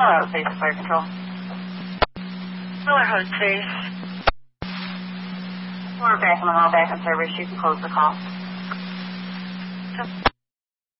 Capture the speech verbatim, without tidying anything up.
Hello, Basic Fire Control. Miller Host, please. We're back on the hall, back on service. You can close the call. So